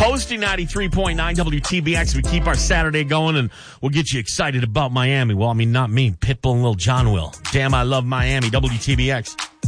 hosting 93.9 WTBX. We keep our Saturday going, and we'll get you excited about Miami. Well, I mean, not me. Pitbull and Lil Jon will. Damn, I love Miami. WTBX.